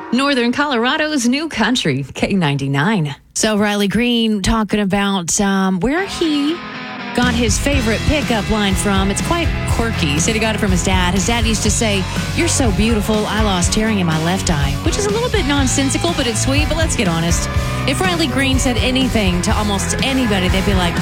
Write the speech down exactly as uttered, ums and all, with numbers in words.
Northern Colorado's new country, K ninety-nine. So Riley Green talking about um, where he got his favorite pickup line from. It's quite quirky. He said he got it from his dad. His dad used to say, "You're so beautiful, I lost hearing in my left eye," which is a little bit nonsensical, but it's sweet. But let's get honest. If Riley Green said anything to almost anybody, they'd be like,